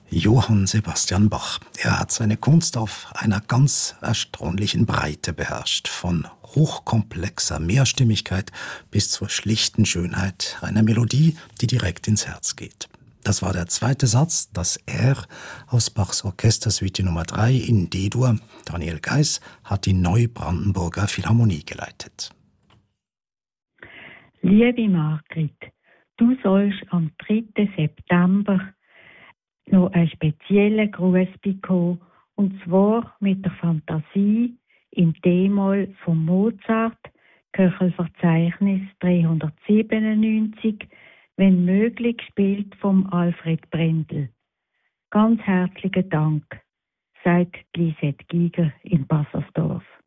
Johann Sebastian Bach. Er hat seine Kunst auf einer ganz erstaunlichen Breite beherrscht. Von hochkomplexer Mehrstimmigkeit bis zur schlichten Schönheit einer Melodie, die direkt ins Herz geht. Das war der zweite Satz, das R aus Bachs Orchestersuite Nummer 3 in D-Dur. Daniel Geiss hat die Neubrandenburger Philharmonie geleitet. Liebe Margrit, du sollst am 3. September noch einen speziellen Gruß bekommen, und zwar mit der Fantasie im D-Moll von Mozart, Köchelverzeichnis 397, wenn möglich gespielt vom Alfred Brendel. Ganz herzlichen Dank, sagt Lisette Giger in Bassersdorf.